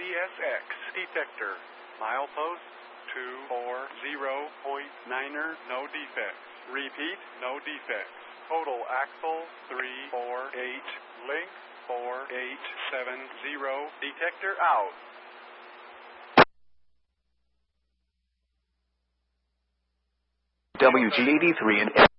CSX detector. Milepost 240.9er, no defects. Repeat, no defects. Total axle 348, length 4870, detector out. WG83 and